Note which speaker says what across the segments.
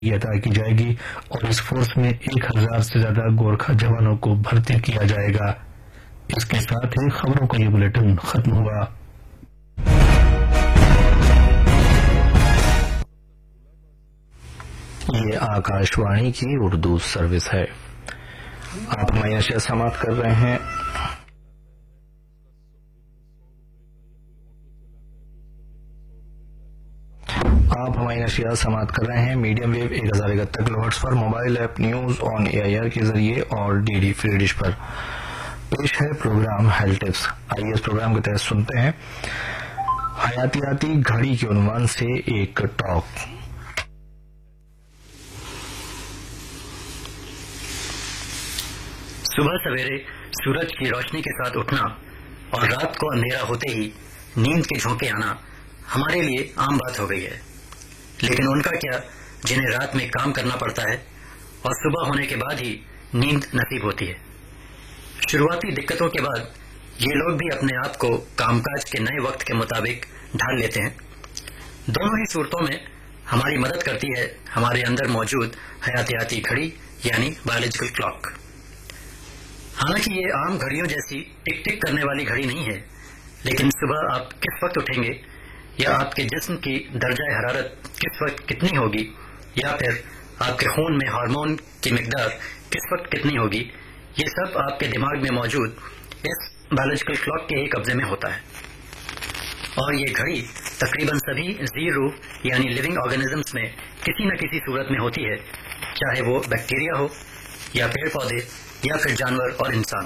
Speaker 1: یہ عطا کی جائے گی اور اس فورس میں 1000 سے زیادہ گورکھا جوانوں کو بھرتی کیا جائے گا۔ اس کے ساتھ ہی خبروں کا یہ بلیٹن ختم ہوا۔ یہ آکاش وانی کی اردو سروس ہے۔ آپ ہماری نشریات سماعت کر رہے ہیں۔ Medium view 1071 کلوہرٹز per, mobile app news on AIR کے ذریعے اور DD فری ڈش پر پیش ہے پروگرام ہیلتھ ٹپس۔ آئیے اس پروگرام کے تحت سنتے ہیں حیاتیاتی گھڑی کے عنوان سے ایک ٹاک۔
Speaker 2: صبح سویرے سورج کی روشنی کے ساتھ اٹھنا اور رات کو اندھیرا ہوتے ہی نیند کے جھونکے آنا ہمارے لیے عام بات ہو گئی ہے، لیکن ان کا کیا جنہیں رات میں کام کرنا پڑتا ہے اور صبح ہونے کے بعد ہی نیند نصیب ہوتی ہے۔ شروعاتی دقتوں کے بعد یہ لوگ بھی اپنے آپ کو کام کاج کے نئے وقت کے مطابق ڈھال لیتے ہیں۔ دونوں ہی صورتوں میں ہماری مدد کرتی ہے ہمارے اندر موجود حیاتیاتی گھڑی یعنی بایولوجیکل کلاک۔ حالانکہ یہ عام گھڑیوں جیسی ٹک ٹک کرنے والی گھڑی نہیں ہے، لیکن صبح آپ کس وقت اٹھیں گے، یا آپ کے جسم کی درجہ حرارت کس وقت کتنی ہوگی، یا پھر آپ کے خون میں ہارمون کی مقدار کس وقت کتنی ہوگی، یہ سب آپ کے دماغ میں موجود اس بایولوجیکل کلاک کے ہی قبضے میں ہوتا ہے۔ اور یہ گھڑی تقریباً سبھی ذی روح یعنی لیونگ آرگنزمس میں کسی نہ کسی صورت میں ہوتی ہے، چاہے وہ بیکٹیریا ہو یا پیڑ پودے یا پھر جانور اور انسان۔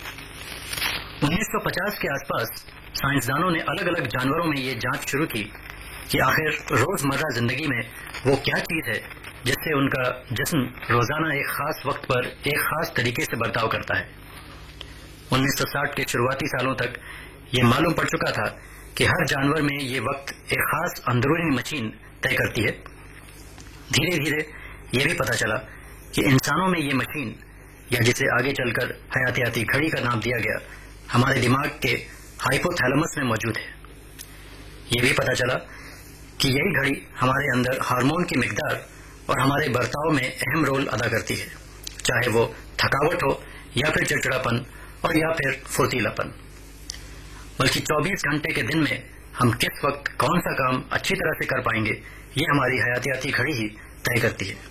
Speaker 2: 1950 کے آس پاس سائنسدانوں نے الگ الگ جانوروں میں یہ جانچ شروع کی کہ آخر روزمرہ زندگی میں وہ کیا چیز ہے جس سے ان کا جسم روزانہ ایک خاص وقت پر ایک خاص طریقے سے برتاؤ کرتا ہے۔ 1960 کے شروعاتی سالوں تک یہ معلوم پڑ چکا تھا کہ ہر جانور میں یہ وقت ایک خاص اندرونی مشین طے کرتی ہے۔ دھیرے دھیرے یہ بھی پتہ چلا کہ انسانوں میں یہ مشین، یا جسے آگے چل کر حیاتیاتی گھڑی کا نام دیا گیا، ہمارے دماغ کے ہائپو تھیلمس میں موجود ہے۔ یہ بھی پتہ چلا کہ یہی گھڑی ہمارے اندر ہارمون کی مقدار اور ہمارے برتاؤ میں اہم رول ادا کرتی ہے، چاہے وہ تھکاوٹ ہو یا پھر چڑچڑاپن اور یا پھر پھرتیلا پن۔ بلکہ 24 گھنٹے کے دن میں ہم کس وقت کون سا کام اچھی طرح سے کر پائیں گے، یہ ہماری حیاتیاتی گھڑی ہی طے کرتی ہے۔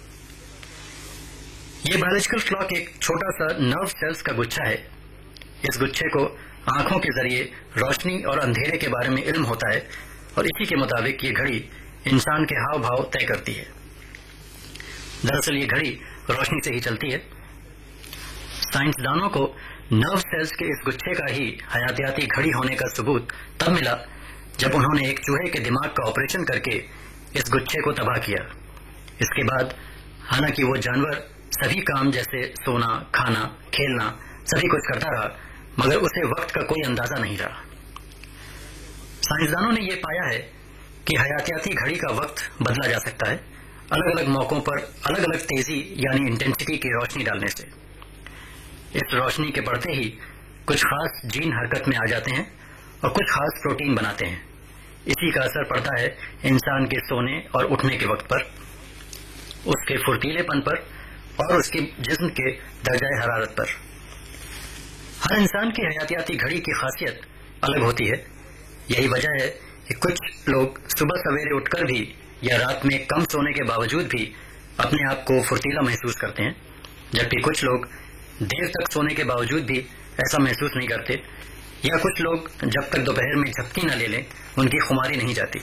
Speaker 2: یہ بایولوجیکل کلاک ایک چھوٹا سا نرو سیلز کا گچھا ہے۔ اس گچھے کو آنکھوں کے ذریعے روشنی اور اندھیرے کے بارے میں علم ہوتا ہے، اور اسی کے مطابق یہ گھڑی انسان کے ہاؤ بھاؤ طے کرتی ہے۔ دراصل یہ گھڑی روشنی سے ہی چلتی ہے۔ سائنسدانوں کو نرو سیلز کے اس گچھے کا ہی حیاتیاتی گھڑی ہونے کا ثبوت تب ملا جب انہوں نے ایک چوہے کے دماغ کا آپریشن کر کے اس گچھے کو تباہ کیا۔ اس کے بعد حالانکہ وہ جانور سبھی کام جیسے سونا، کھانا، کھیلنا سبھی کچھ کرتا رہا، مگر اسے وقت کا کوئی اندازہ نہیں رہا۔ سائنسدانوں نے یہ پایا ہے کہ حیاتیاتی گھڑی کا وقت بدلا جا سکتا ہے الگ الگ موقعوں پر الگ الگ تیزی یعنی انٹینسٹی کی روشنی ڈالنے سے۔ اس روشنی کے پڑتے ہی کچھ خاص جین حرکت میں آ جاتے ہیں اور کچھ خاص پروٹین بناتے ہیں۔ اسی کا اثر پڑتا ہے انسان کے سونے اور اٹھنے کے وقت پر، اس کے پھرتیلے پن پر اور اس کے جسم کے درجہ حرارت پر۔ ہر انسان کی حیاتیاتی گھڑی کی خاصیت الگ ہوتی ہے۔ یہی وجہ ہے کہ کچھ لوگ صبح سویرے اٹھ کر بھی یا رات میں کم سونے کے باوجود بھی اپنے آپ کو پھرتیلا محسوس کرتے ہیں، جبکہ کچھ لوگ دیر تک سونے کے باوجود بھی ایسا محسوس نہیں کرتے، یا کچھ لوگ جب تک دوپہر میں جھپکی نہ لے لیں ان کی خماری نہیں جاتی۔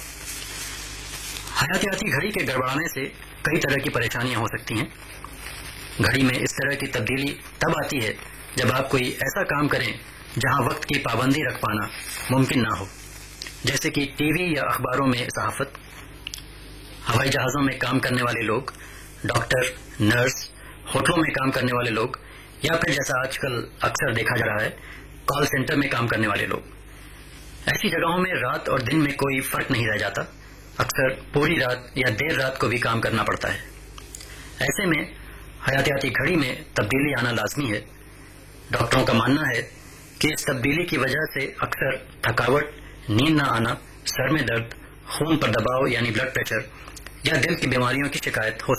Speaker 2: حیاتیاتی گھڑی کے گڑبڑانے سے کئی طرح کی پریشانیاں ہو سکتی ہیں۔ گھڑی میں اس طرح کی تبدیلی تب آتی ہے جب آپ کوئی ایسا کام کریں جہاں وقت کی پابندی رکھ پانا ممکن نہ ہو، جیسے کہ ٹی وی یا اخباروں میں صحافت، ہوائی جہازوں میں کام کرنے والے لوگ، ڈاکٹر، نرس، ہوٹلوں میں کام کرنے والے لوگ، یا پھر جیسا آج کل اکثر دیکھا جا رہا ہے کال سینٹر میں کام کرنے والے لوگ۔ ایسی جگہوں میں رات اور دن میں کوئی فرق نہیں رہ جاتا، اکثر پوری رات یا دیر رات کو بھی کام کرنا پڑتا ہے۔ ایسے میں حیاتیاتی گھڑی میں تبدیلی آنا لازمی ہے۔ ڈاکٹروں کا ماننا ہے کہ اس تبدیلی کی وجہ سے اکثر تھکاوٹ، نیند نہ آنا، سر میں درد، خون پر دباؤ یعنی بلڈ پریشر، یا دل کی بیماریوں کی شکایت ہو